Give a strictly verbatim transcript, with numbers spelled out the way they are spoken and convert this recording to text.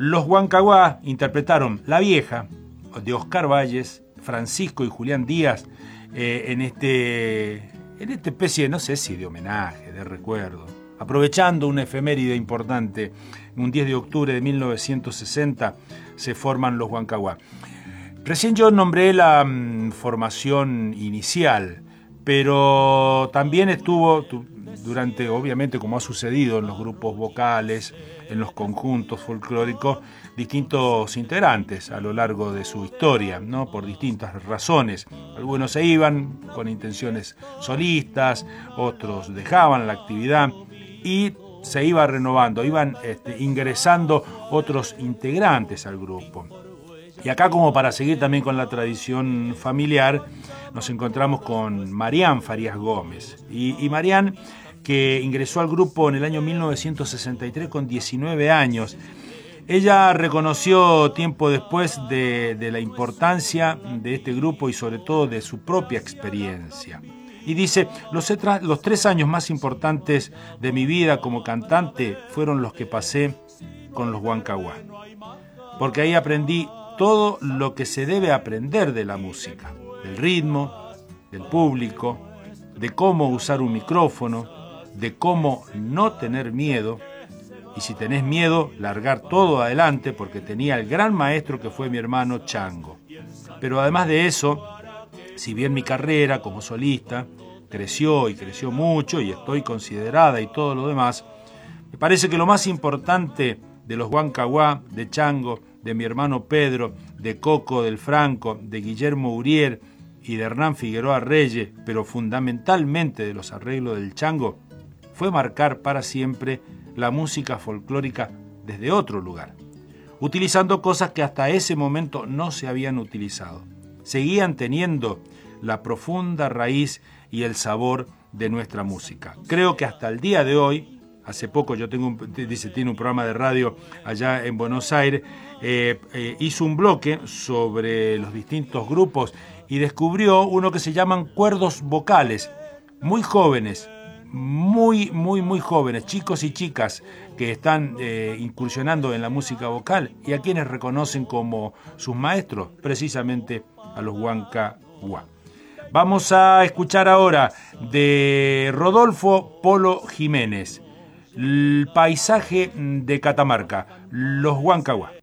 Los Huancahuá interpretaron La Vieja, de Oscar Valles, Francisco y Julián Díaz, eh, en este, en esta especie, no sé si de homenaje, de recuerdo, aprovechando una efeméride importante. Un diez de octubre de mil novecientos sesenta se forman los Huancahuá. Recién yo nombré la mm, formación inicial, pero también estuvo tu, durante, obviamente, como ha sucedido en los grupos vocales, en los conjuntos folclóricos, distintos integrantes a lo largo de su historia, ¿no? Por distintas razones. Algunos se iban con intenciones solistas, otros dejaban la actividad y se iba renovando, iban este, ingresando otros integrantes al grupo. Y acá, como para seguir también con la tradición familiar, nos encontramos con Marián Farías Gómez. Y, y Marián, que ingresó al grupo en el año mil novecientos sesenta y tres con diecinueve años, ella reconoció tiempo después de, de la importancia de este grupo y sobre todo de su propia experiencia. Y dice, los, los tres años más importantes de mi vida como cantante fueron los que pasé con los Huancahuá, porque ahí aprendí todo lo que se debe aprender de la música, del ritmo, del público, de cómo usar un micrófono, de cómo no tener miedo, y si tenés miedo, largar todo adelante, porque tenía el gran maestro que fue mi hermano Chango. Pero además de eso, si bien mi carrera como solista creció y creció mucho y estoy considerada y todo lo demás, me parece que lo más importante de los Huancahuá, de Chango, de mi hermano Pedro, de Coco del Franco, de Guillermo Uriel y de Hernán Figueroa Reyes, pero fundamentalmente de los arreglos del Chango, fue marcar para siempre la música folclórica desde otro lugar, utilizando cosas que hasta ese momento no se habían utilizado. Seguían teniendo la profunda raíz y el sabor de nuestra música. Creo que hasta el día de hoy, hace poco yo tengo un, dice, tiene un programa de radio allá en Buenos Aires, eh, eh, hizo un bloque sobre los distintos grupos y descubrió uno que se llaman cuerdos vocales, muy jóvenes, muy, muy, muy jóvenes, chicos y chicas que están eh, incursionando en la música vocal y a quienes reconocen como sus maestros, precisamente a los Huancahuá. Vamos a escuchar ahora de Rodolfo Polo Jiménez, El paisaje de Catamarca, los Huancahuá.